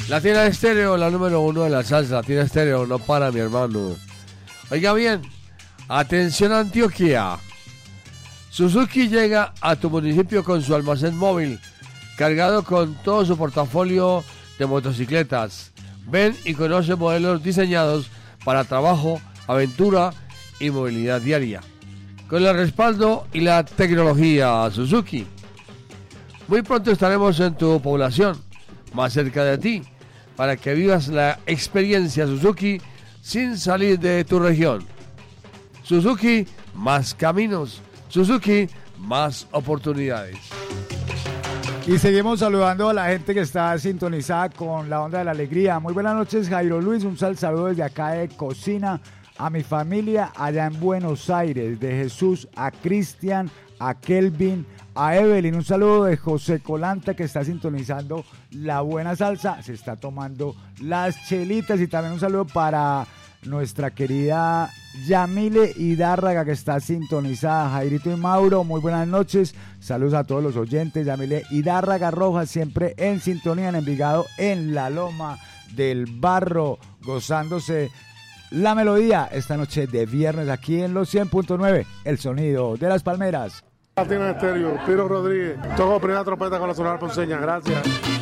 Latina Estéreo, la número 1 de la salsa. Latina Estéreo, no para, mi hermano. Oiga bien, atención Antioquia. Suzuki llega a tu municipio con su almacén móvil, cargado con todo su portafolio de motocicletas. Ven y conoce modelos diseñados para trabajo, aventura y movilidad diaria. Con el respaldo y la tecnología Suzuki. Muy pronto estaremos en tu población, más cerca de ti, para que vivas la experiencia Suzuki sin salir de tu región. Suzuki, más caminos. Suzuki, más oportunidades. Y seguimos saludando a la gente que está sintonizada con la onda de la alegría. Muy buenas noches, Jairo Luis. Un saludo desde acá de Cocina a mi familia allá en Buenos Aires. De Jesús a Cristian, a Kelvin, a Evelyn. Un saludo de José Colanta que está sintonizando la buena salsa. Se está tomando las chelitas. Y también un saludo para nuestra querida Yamile Hidárraga que está sintonizada. Jairito y Mauro, muy buenas noches. Saludos a todos los oyentes. Yamile Hidárraga Rojas, siempre en sintonía en Envigado, en la Loma del Barro, gozándose la melodía esta noche de viernes aquí en los 100.9, el sonido de las palmeras. Latina Estéreo, Piro Rodríguez. Toco primera trompeta con la Sonora Ponceña. Gracias.